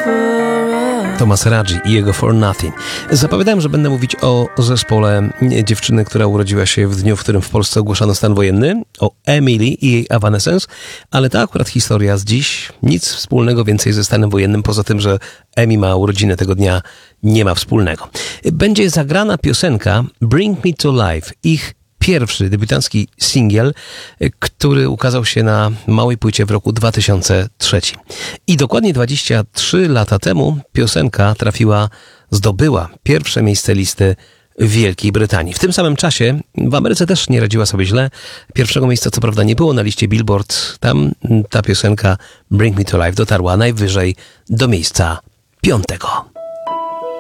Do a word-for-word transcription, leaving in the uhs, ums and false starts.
Thomas Raggi i jego For Nothing. Zapowiadałem, że będę mówić o zespole dziewczyny, która urodziła się w dniu, w którym w Polsce ogłoszono stan wojenny, o Emily i jej Evanescence, ale ta akurat historia z dziś nic wspólnego więcej ze stanem wojennym, poza tym, że Emi ma urodziny tego dnia, nie ma wspólnego. Będzie zagrana piosenka Bring Me to Life, ich pierwszy debiutancki singiel, który ukazał się na małej płycie w roku dwa tysiące trzecim. I dokładnie dwadzieścia trzy lata temu piosenka trafiła, zdobyła pierwsze miejsce listy w Wielkiej Brytanii. W tym samym czasie w Ameryce też nie radziła sobie źle. Pierwszego miejsca co prawda nie było na liście Billboard. Tam ta piosenka Bring Me to Life dotarła najwyżej do miejsca piątego.